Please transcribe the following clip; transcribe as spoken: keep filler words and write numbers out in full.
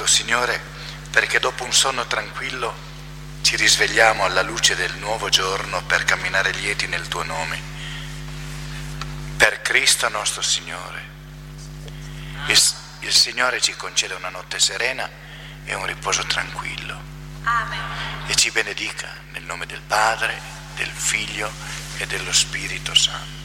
Signore, perché dopo un sonno tranquillo ci risvegliamo alla luce del nuovo giorno per camminare lieti nel Tuo nome. Per Cristo nostro Signore. Il, il Signore ci conceda una notte serena e un riposo tranquillo. Amen. E ci benedica nel nome del Padre, del Figlio e dello Spirito Santo.